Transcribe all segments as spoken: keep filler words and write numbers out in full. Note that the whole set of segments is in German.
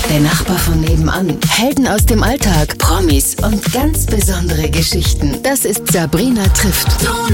der Nachbar von nebenan, Helden aus dem Alltag, Promis und ganz besondere Geschichten. Das ist Sabrina trifft.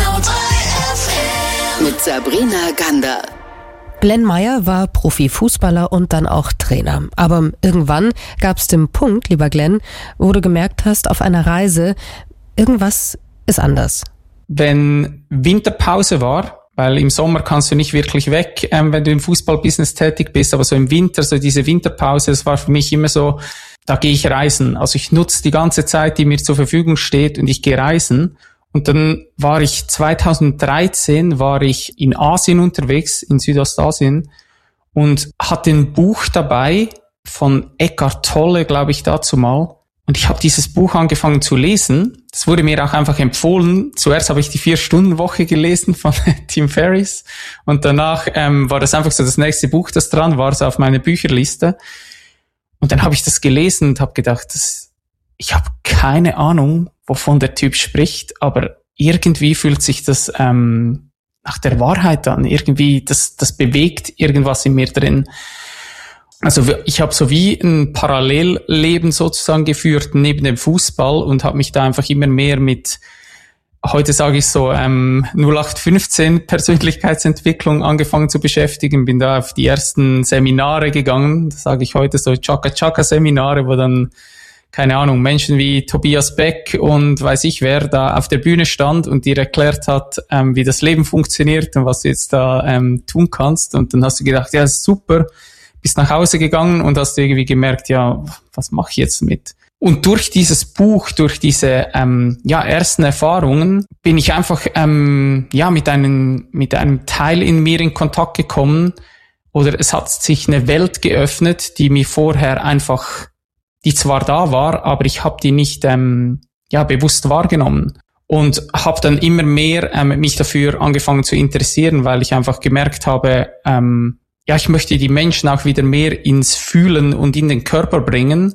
Mit Sabrina Gander. Glenn Meier war Profifußballer und dann auch Trainer. Aber irgendwann gab es den Punkt, lieber Glenn, wo du gemerkt hast, auf einer Reise, irgendwas ist anders. Wenn Winterpause war, weil im Sommer kannst du nicht wirklich weg, ähm, wenn du im Fußballbusiness tätig bist, aber so im Winter, so diese Winterpause, das war für mich immer so, da gehe ich reisen. Also ich nutze die ganze Zeit, die mir zur Verfügung steht und ich gehe reisen. Und dann war ich zweitausenddreizehn war ich in Asien unterwegs, in Südostasien und hatte ein Buch dabei von Eckhart Tolle, glaube ich, dazu mal. Und ich habe dieses Buch angefangen zu lesen. Das wurde mir auch einfach empfohlen. Zuerst habe ich die Vier-Stunden-Woche gelesen von Tim Ferriss. Und danach ähm, war das einfach so das nächste Buch, das dran war, so auf meiner Bücherliste. Und dann habe ich das gelesen und habe gedacht, das, ich habe keine Ahnung, wovon der Typ spricht, aber irgendwie fühlt sich das ähm, nach der Wahrheit an. Irgendwie, das, das bewegt irgendwas in mir drin. Also ich habe so wie ein Parallelleben sozusagen geführt neben dem Fußball und habe mich da einfach immer mehr mit, heute sage ich so, ähm, null acht fünfzehn Persönlichkeitsentwicklung angefangen zu beschäftigen. Bin da auf die ersten Seminare gegangen, das sage ich heute so Chaka-Chaka-Seminare, wo dann, keine Ahnung, Menschen wie Tobias Beck und weiß ich wer da auf der Bühne stand und dir erklärt hat, ähm, wie das Leben funktioniert und was du jetzt da ähm, tun kannst. Und dann hast du gedacht, ja, super. Bist nach Hause gegangen und hast irgendwie gemerkt, ja, was mache ich jetzt mit? Und durch dieses Buch, durch diese ähm, ja ersten Erfahrungen, bin ich einfach ähm, ja mit einem mit einem Teil in mir in Kontakt gekommen, oder es hat sich eine Welt geöffnet, die mir vorher einfach, die zwar da war, aber ich habe die nicht ähm, ja bewusst wahrgenommen. Und habe dann immer mehr ähm, mich dafür angefangen zu interessieren, weil ich einfach gemerkt habe, ähm, ja, ich möchte die Menschen auch wieder mehr ins Fühlen und in den Körper bringen,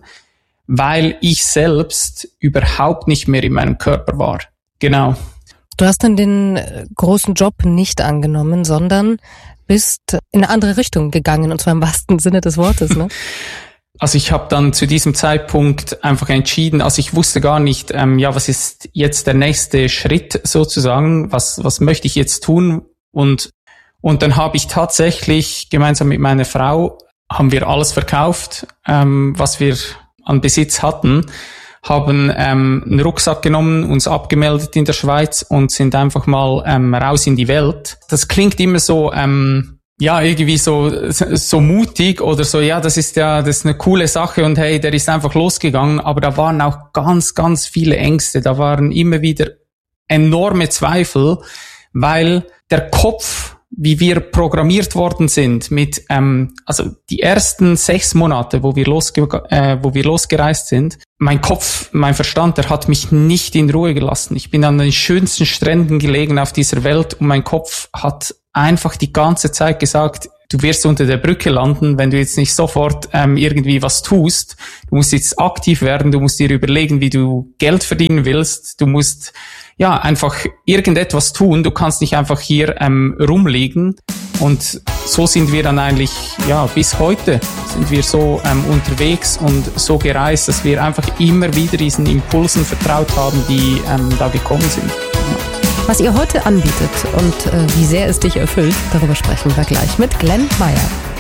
weil ich selbst überhaupt nicht mehr in meinem Körper war. Genau. Du hast dann den großen Job nicht angenommen, sondern bist in eine andere Richtung gegangen, und zwar im wahrsten Sinne des Wortes, ne? Also ich habe dann zu diesem Zeitpunkt einfach entschieden, also ich wusste gar nicht, ähm, ja, was ist jetzt der nächste Schritt sozusagen, was was möchte ich jetzt tun, und Und dann habe ich tatsächlich gemeinsam mit meiner Frau, haben wir alles verkauft, ähm, was wir an Besitz hatten, haben ähm, einen Rucksack genommen, uns abgemeldet in der Schweiz und sind einfach mal ähm, raus in die Welt. Das klingt immer so, ähm, ja, irgendwie so so mutig oder so, ja, das ist ja, das ist eine coole Sache und hey, der ist einfach losgegangen, aber da waren auch ganz, ganz viele Ängste, da waren immer wieder enorme Zweifel, weil der Kopf, wie wir programmiert worden sind mit, ähm, also die ersten sechs Monate, wo wir losge äh, wo wir losgereist sind, mein Kopf, mein Verstand, der hat mich nicht in Ruhe gelassen. Ich bin an den schönsten Stränden gelegen auf dieser Welt und mein Kopf hat einfach die ganze Zeit gesagt, du wirst unter der Brücke landen, wenn du jetzt nicht sofort ähm, irgendwie was tust. Du musst jetzt aktiv werden, du musst dir überlegen, wie du Geld verdienen willst, du musst ja einfach irgendetwas tun, du kannst nicht einfach hier ähm, rumliegen. Und so sind wir dann eigentlich, ja, bis heute sind wir so ähm, unterwegs und so gereist, dass wir einfach immer wieder diesen Impulsen vertraut haben, die ähm, da gekommen sind. Was ihr heute anbietet und äh, wie sehr es dich erfüllt, darüber sprechen wir gleich mit Glenn Meier.